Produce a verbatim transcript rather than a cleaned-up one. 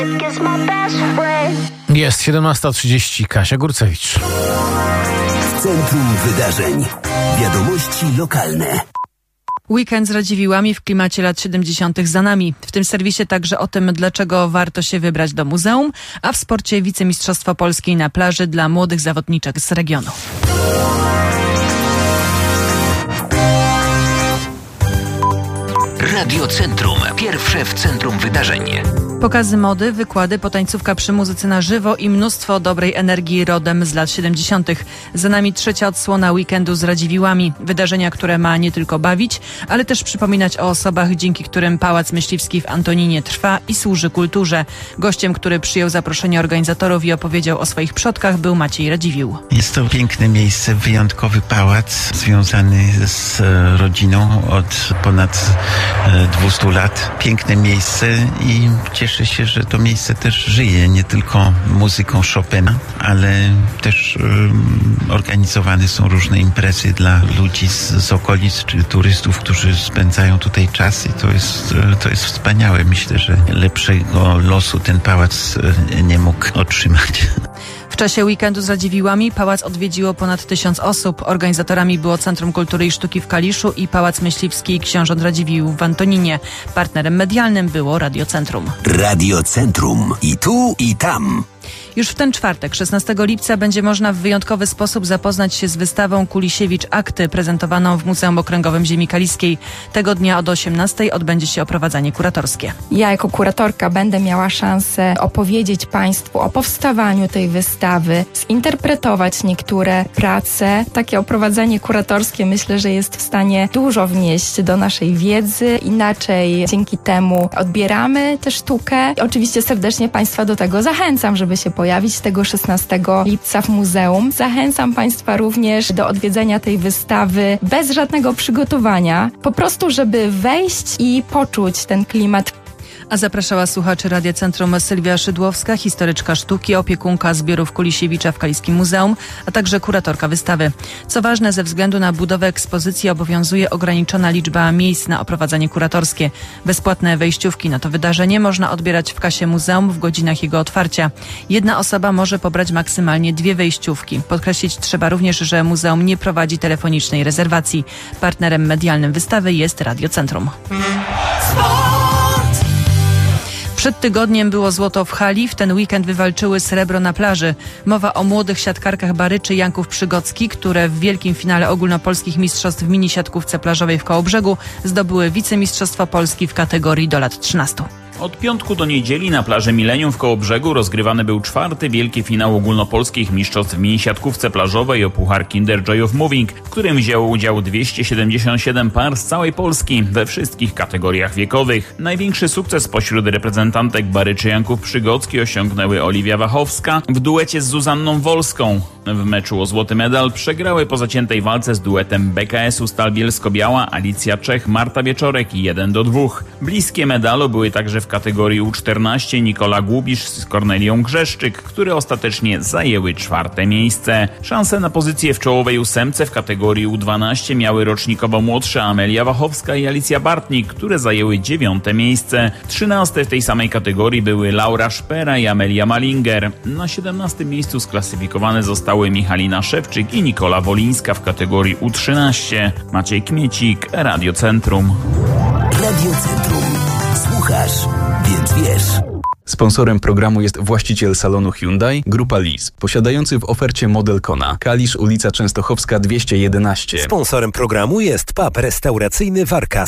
Jest siedemnasta trzydzieści. Kasia Górcewicz. W centrum wydarzeń. Wiadomości lokalne. Weekend z Radziwiłłami w klimacie lat siedemdziesiątych za nami. W tym serwisie także o tym, dlaczego warto się wybrać do muzeum, a w sporcie wicemistrzostwo Polski na plaży dla młodych zawodniczek z regionu. Radio Centrum. Pierwsze w centrum wydarzeń. Pokazy mody, wykłady, potańcówka przy muzyce na żywo i mnóstwo dobrej energii rodem z lat siedemdziesiątych. Za nami trzecia odsłona weekendu z Radziwiłłami. Wydarzenia, które ma nie tylko bawić, ale też przypominać o osobach, dzięki którym Pałac Myśliwski w Antoninie trwa i służy kulturze. Gościem, który przyjął zaproszenie organizatorów i opowiedział o swoich przodkach, był Maciej Radziwiłł. Jest to piękne miejsce, wyjątkowy pałac, związany z rodziną od ponad dwustu lat. Piękne miejsce i cieszę się, że to miejsce też żyje, nie tylko muzyką Chopina, ale też um, organizowane są różne imprezy dla ludzi z, z okolic, czy turystów, którzy spędzają tutaj czas i to jest, to jest wspaniałe. Myślę, że lepszego losu ten pałac nie mógł otrzymać. W czasie weekendu z Radziwiłłami pałac odwiedziło ponad tysiąc osób. Organizatorami było Centrum Kultury i Sztuki w Kaliszu i Pałac Myśliwski i Książąt Radziwiłł w Antoninie. Partnerem medialnym było Radio Centrum. Radio Centrum. I tu, i tam. Już w ten czwartek, szesnastego lipca, będzie można w wyjątkowy sposób zapoznać się z wystawą Kulisiewicz Akty, prezentowaną w Muzeum Okręgowym Ziemi Kaliskiej. Tego dnia od osiemnastej odbędzie się oprowadzanie kuratorskie. Ja jako kuratorka będę miała szansę opowiedzieć Państwu o powstawaniu tej wystawy, zinterpretować niektóre prace. Takie oprowadzanie kuratorskie myślę, że jest w stanie dużo wnieść do naszej wiedzy. Inaczej dzięki temu odbieramy tę sztukę. I oczywiście serdecznie Państwa do tego zachęcam, żeby się pojawić tego szesnastego lipca w muzeum. Zachęcam Państwa również do odwiedzenia tej wystawy bez żadnego przygotowania, po prostu żeby wejść i poczuć ten klimat. A zapraszała słuchaczy Radia Centrum Sylwia Szydłowska, historyczka sztuki, opiekunka zbiorów Kulisiewicza w Kaliskim Muzeum, a także kuratorka wystawy. Co ważne, ze względu na budowę ekspozycji obowiązuje ograniczona liczba miejsc na oprowadzanie kuratorskie. Bezpłatne wejściówki na to wydarzenie można odbierać w kasie muzeum w godzinach jego otwarcia. Jedna osoba może pobrać maksymalnie dwie wejściówki. Podkreślić trzeba również, że muzeum nie prowadzi telefonicznej rezerwacji. Partnerem medialnym wystawy jest Radio Centrum. Przed tygodniem było złoto w hali, w ten weekend wywalczyły srebro na plaży. Mowa o młodych siatkarkach Baryczy Janków Przygocki, które w wielkim finale ogólnopolskich mistrzostw w mini siatkówce plażowej w Kołobrzegu zdobyły wicemistrzostwo Polski w kategorii do lat trzynastu. Od piątku do niedzieli na plaży Millennium w Kołobrzegu rozgrywany był czwarty wielki finał ogólnopolskich mistrzostw w minisiatkówce plażowej o puchar Kinder Joy of Moving, w którym wzięło udział dwieście siedemdziesiąt siedem par z całej Polski we wszystkich kategoriach wiekowych. Największy sukces pośród reprezentantek Baryczy Janków Przygocki osiągnęły Oliwia Wachowska w duecie z Zuzanną Wolską. W meczu o złoty medal przegrały po zaciętej walce z duetem B K S-u Stal Bielsko-Biała Alicja Czech, Marta Wieczorek i jeden do dwóch. Bliskie medalu były także w kategorii U czternaście Nikola Głubisz z Kornelią Grzeszczyk, które ostatecznie zajęły czwarte miejsce. Szanse na pozycję w czołowej ósemce w kategorii U dwanaście miały rocznikowo młodsze Amelia Wachowska i Alicja Bartnik, które zajęły dziewiąte miejsce. Trzynaste w tej samej kategorii były Laura Szpera i Amelia Malinger. Na siedemnastym miejscu sklasyfikowane zostały Michalina Szewczyk i Nikola Wolińska w kategorii U trzynaście. Maciej Kmiecik, Radio Centrum. Radio Centrum. Słuchasz, więc wiesz. Sponsorem programu jest właściciel salonu Hyundai, Grupa Lis, posiadający w ofercie model Kona. Kalisz, ulica Częstochowska dwieście jedenaście. Sponsorem programu jest pub restauracyjny Warka.